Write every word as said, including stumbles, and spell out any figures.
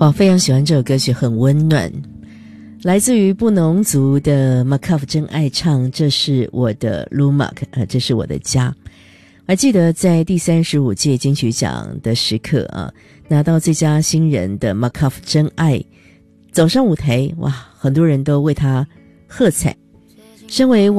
哇，非常喜欢这首歌曲，很温暖，来自于布农族的 Makaf 真爱唱，这是我的 Lumak， 呃，这是我的家。还记得在第三十五届金曲奖的时刻啊，拿到最佳新人的 Makaf 真爱走上舞台，哇，很多人都为他喝彩。身为